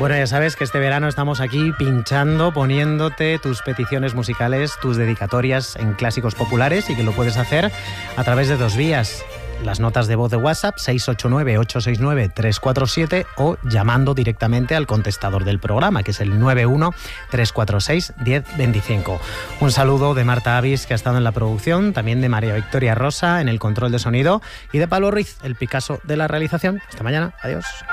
Bueno, ya sabes que este verano estamos aquí pinchando, poniéndote tus peticiones musicales, tus dedicatorias en clásicos populares, y que lo puedes hacer a través de dos vías. Las notas de voz de WhatsApp 689-869-347 o llamando directamente al contestador del programa, que es el 91-346-1025. Un saludo de Marta Avis, que ha estado en la producción, también de María Victoria Rosa en el control de sonido y de Pablo Ruiz, el Picasso de la realización. Hasta mañana. Adiós.